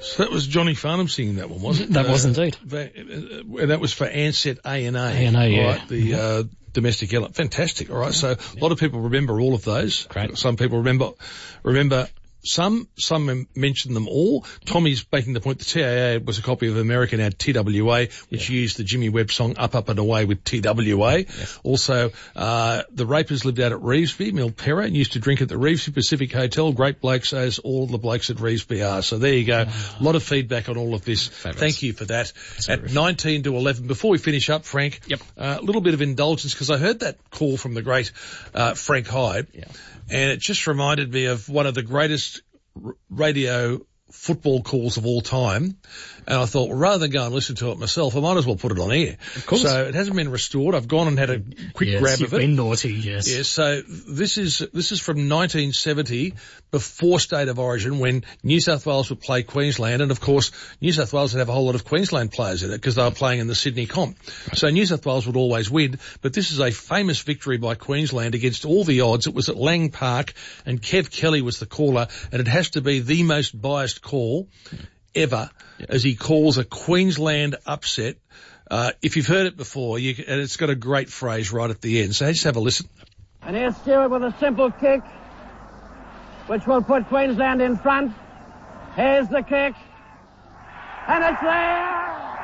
So that was Johnny Farnham singing that one, wasn't it? That was indeed. That was for Ansett A&A. A&A, yeah. Right, the domestic element. Fantastic, all right. So a lot of people remember all of those. Great. Some people remember some mention them all. Tommy's making the point the TAA was a copy of American ad TWA, which used the Jimmy Webb song Up, Up and Away with TWA. Yes. Also, the Rapers lived out at Revesby, Milperra, and used to drink at the Revesby Pacific Hotel. Great blokes, as all the blokes at Revesby are. So there you go. A lot of feedback on all of this. Fabulous. Thank you for that. At 19 to 11, before we finish up, Frank, a little bit of indulgence, because I heard that call from the great Frank Hyde. Yeah. And it just reminded me of one of the greatest radio football calls of all time. And I thought, well, rather than go and listen to it myself, I might as well put it on air. Of course. So it hasn't been restored. I've gone and had a quick grab of it. You've been naughty, yes. Yes, so this is from 1970, before State of Origin, when New South Wales would play Queensland, and of course New South Wales would have a whole lot of Queensland players in it because they were playing in the Sydney comp. Right. So New South Wales would always win, but this is a famous victory by Queensland against all the odds. It was at Lang Park, and Kev Kelly was the caller, and it has to be the most biased call ever, as he calls a Queensland upset. If you've heard it before, and it's got a great phrase right at the end. So just have a listen. And here's Stewart with a simple kick, which will put Queensland in front. Here's the kick. And it's there!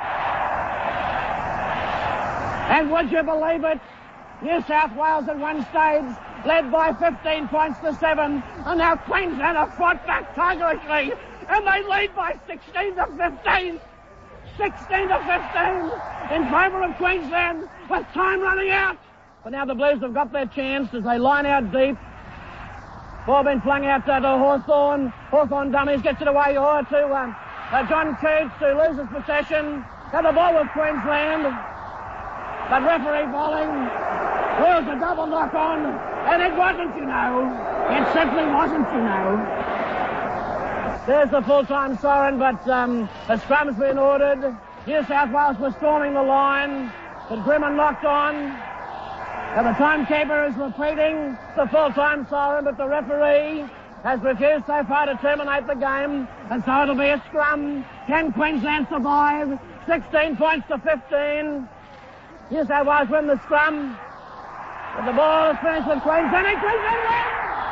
And would you believe it? New South Wales at one stage led by 15 points to 7, and now Queensland have fought back tigerishly, and they lead by 16 to 15. 16 to 15 in favour of Queensland with time running out. But now the Blues have got their chance as they line out deep. Ball been flung out to Hawthorn. Hawthorn dummies, gets it away to John Coots, who loses possession. Got the ball with Queensland. But referee bowling rules a double knock on, and it wasn't, you know. It simply wasn't, you know. There's the full-time siren, but a scrum's been ordered. New South Wales was storming the line, but Grimman locked on. And the timekeeper is repeating the full-time siren, but the referee has refused so far to terminate the game, and so it'll be a scrum. Can Queensland survive? 16 points to 15. New South Wales win the scrum, but the ball is finished with Queensland, and Queensland wins!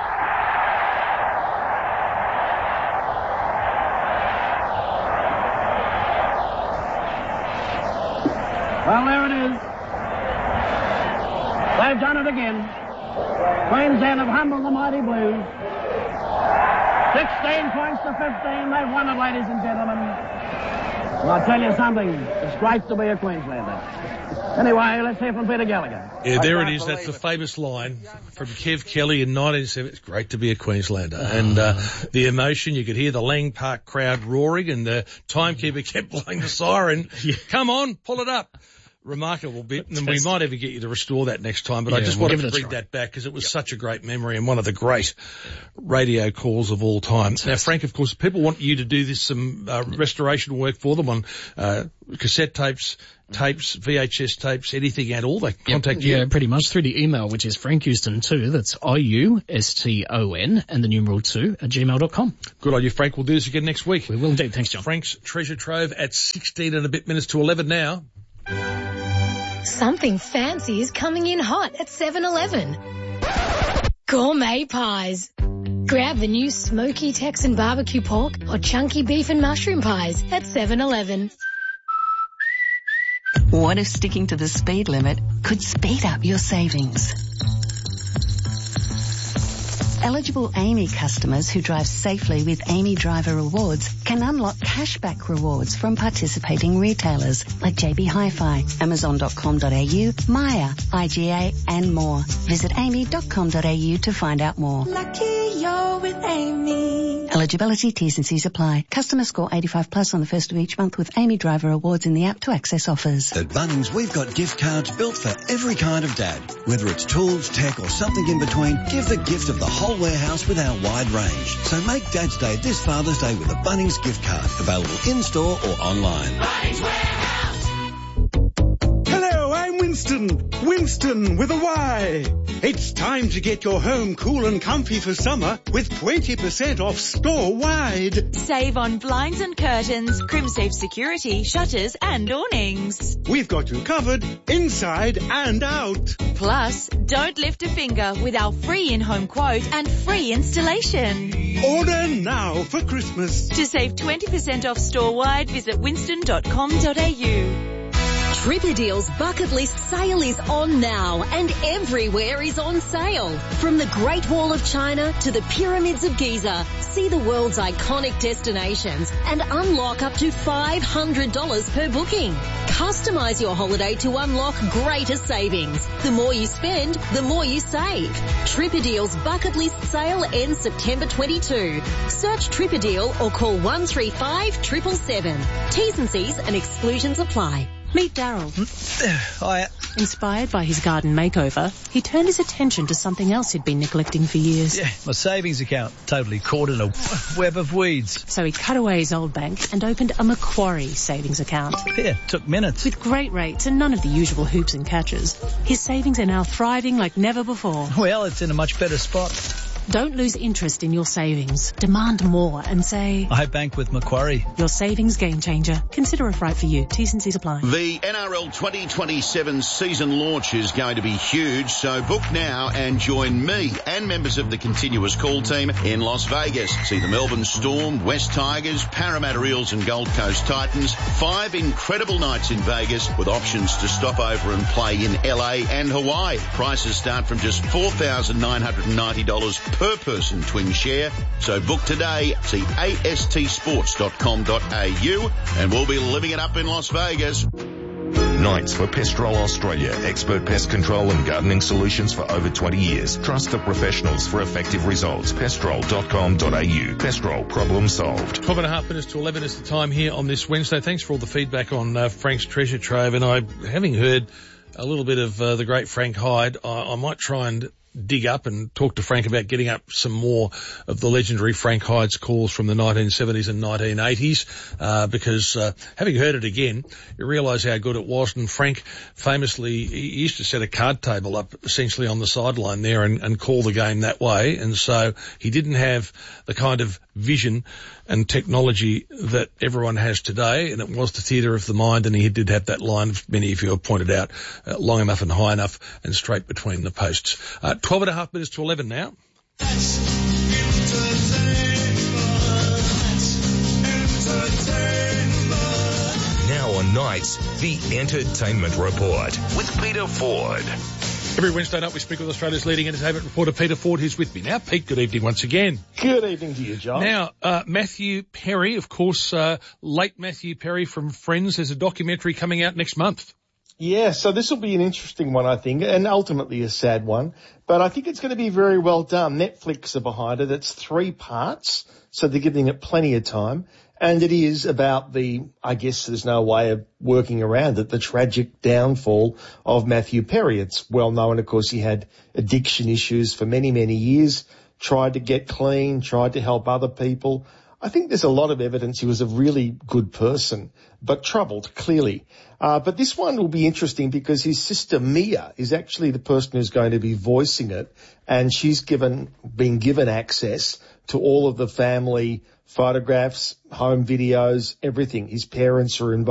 Well, there it is. They've done it again. Queensland have humbled the mighty Blues. 16 points to 15. They've won it, ladies and gentlemen. Well, I'll tell you something. It's great to be a Queenslander. Anyway, let's hear from Peter Gallagher. Yeah, there it is. That's the famous line from Kev Kelly in 1970. It's great to be a Queenslander. And the emotion, you could hear the Lang Park crowd roaring, and the timekeeper kept blowing the siren. Come on, pull it up. Remarkable bit, and we might even get you to restore that next time, but I just wanted to bring that back because it was such a great memory and one of the great radio calls of all time. Now, Frank, of course, people want you to do this some restoration work for them on cassette tapes, VHS tapes, anything at all. They contact you. Yeah, pretty much through the email, which is frankhouston2, that's IUSTON, and the numeral 2 at gmail.com. Good on you, Frank. We'll do this again next week. We will indeed. Thanks, John. Frank's Treasure Trove at 16 and a bit minutes to 11 now. Something fancy is coming in hot at 7-Eleven. Gourmet pies. Grab the new smoky Texan barbecue pork or chunky beef and mushroom pies at 7-Eleven. What if sticking to the speed limit could speed up your savings? Eligible Amy customers who drive safely with Amy Driver Rewards can unlock cashback rewards from participating retailers like JB Hi-Fi, Amazon.com.au, Maya, IGA and more. Visit amy.com.au to find out more. Lucky you're with Amy. Eligibility, T's and C's apply. Customer score 85 plus on the first of each month with Amy Driver Rewards in the app to access offers. At Bunnings, we've got gift cards built for every kind of dad. Whether it's tools, tech or something in between, give the gift of the whole warehouse with our wide range. So make Dad's Day this Father's Day with a Bunnings gift card. Available in-store or online. Bunnings Warehouse. Hello, I'm Winston. Winston with a Y. It's time to get your home cool and comfy for summer with 20% off store-wide. Save on blinds and curtains, CrimSafe security, shutters and awnings. We've got you covered inside and out. Plus, don't lift a finger with our free in-home quote and free installation. Order now for Christmas. To save 20% off store-wide, visit winston.com.au. Tripadeal's bucket list sale is on now and everywhere is on sale. From the Great Wall of China to the Pyramids of Giza, see the world's iconic destinations and unlock up to $500 per booking. Customize your holiday to unlock greater savings. The more you spend, the more you save. Tripadeal's bucket list sale ends September 22. Search Tripadeal or call 135 777. T's and C's and exclusions apply. Meet Daryl. Hi. Inspired by his garden makeover, he turned his attention to something else he'd been neglecting for years. Yeah, my savings account, totally caught in a web of weeds. So he cut away his old bank and opened a Macquarie savings account. Yeah, took minutes. With great rates and none of the usual hoops and catches, his savings are now thriving like never before. Well, it's in a much better spot. Don't lose interest in your savings. Demand more and say, I bank with Macquarie. Your savings game changer. Consider if right for you. T's and C's apply. The NRL 2027 season launch is going to be huge, so book now and join me and members of the continuous call team in Las Vegas. See the Melbourne Storm, West Tigers, Parramatta Eels and Gold Coast Titans. 5 incredible nights in Vegas with options to stop over and play in LA and Hawaii. Prices start from just $4,990 per person twin share. So book today. See astsports.com.au and we'll be living it up in Las Vegas. Knights for Pestrol Australia. Expert pest control and gardening solutions for over 20 years. Trust the professionals for effective results. Pestrol.com.au. Pestrol, problem solved. 12.5 minutes to 11 is the time here on this Wednesday. Thanks for all the feedback on Frank's treasure trove. And having heard a little bit of the great Frank Hyde, I might try and dig up and talk to Frank about getting up some more of the legendary Frank Hyde's calls from the 1970s and 1980s, because having heard it again, you realise how good it was. And Frank famously, he used to set a card table up essentially on the sideline there and call the game that way. And so he didn't have the kind of vision and technology that everyone has today, and it was the theatre of the mind, and he did have that line, many of you have pointed out, long enough and high enough and straight between the posts. 12.5 minutes to 11 now. Now on Nights, the Entertainment Report with Peter Ford. Every Wednesday night we speak with Australia's leading entertainment reporter, Peter Ford, who's with me now. Pete, good evening once again. Good evening to you, John. Now, Matthew Perry, of course, late Matthew Perry from Friends, there's a documentary coming out next month. Yeah, so this will be an interesting one, I think, and ultimately a sad one. But I think it's going to be very well done. Netflix are behind it. It's 3 parts, so they're giving it plenty of time. And it is about I guess there's no way of working around it, the tragic downfall of Matthew Perry. It's well known, of course, he had addiction issues for many, many years, tried to get clean, tried to help other people. I think there's a lot of evidence he was a really good person, but troubled, clearly. But this one will be interesting because his sister Mia is actually the person who's going to be voicing it, and she's been given access to all of the family photographs, home videos, everything. His parents are involved.